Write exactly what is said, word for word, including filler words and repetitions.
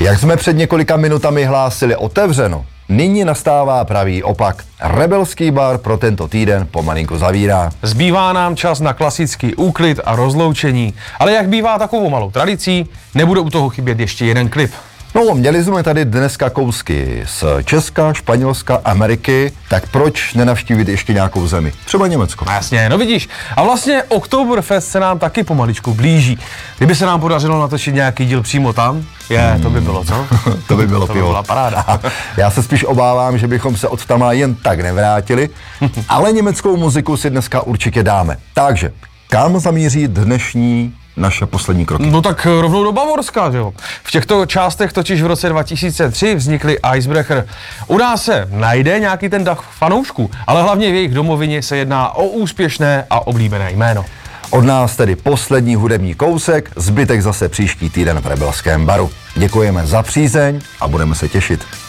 Jak jsme před několika minutami hlásili otevřeno, nyní nastává pravý opak. Rebelský bar pro tento týden pomalinku zavírá. Zbývá nám čas na klasický úklid a rozloučení, ale jak bývá takovou malou tradicí, nebude u toho chybět ještě jeden klip. No, měli jsme tady dneska kousky z Česka, Španělska, Ameriky, tak proč nenavštívit ještě nějakou zemi? Třeba Německo. No jasně, no vidíš. A vlastně Oktoberfest se nám taky pomaličku blíží. Kdyby se nám podařilo natočit nějaký díl přímo tam, je, hmm. to by bylo, co? to by bylo to pivo. by byla paráda. Já se spíš obávám, že bychom se od tam jen tak nevrátili, ale německou muziku si dneska určitě dáme. Takže, kam zamíří dnešní naše poslední kroky? No tak rovnou do Bavorska, že jo. V těchto částech totiž v roce dva tisíce tři vznikly Icebreaker. U nás se najde nějaký ten dach fanoušků, ale hlavně v jejich domovině se jedná o úspěšné a oblíbené jméno. Od nás tedy poslední hudební kousek, zbytek zase příští týden v Rebelském baru. Děkujeme za přízeň a budeme se těšit.